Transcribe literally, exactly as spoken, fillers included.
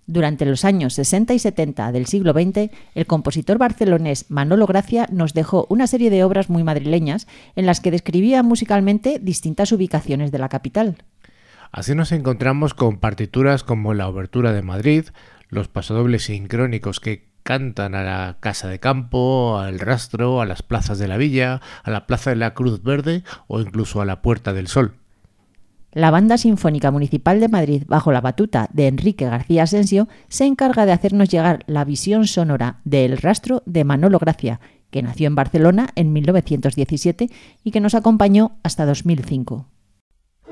Durante los años sesenta y setenta del siglo veinte, el compositor barcelonés Manolo Gracia nos dejó una serie de obras muy madrileñas en las que describía musicalmente distintas ubicaciones de la capital. Así nos encontramos con partituras como la Obertura de Madrid, los pasodobles sincrónicos que cantan a la Casa de Campo, al Rastro, a las plazas de la Villa, a la Plaza de la Cruz Verde o incluso a la Puerta del Sol. La Banda Sinfónica Municipal de Madrid, bajo la batuta de Enrique García Asensio, se encarga de hacernos llegar la visión sonora de El Rastro de Manolo Gracia, que nació en Barcelona en mil novecientos diecisiete y que nos acompañó hasta dos mil cinco.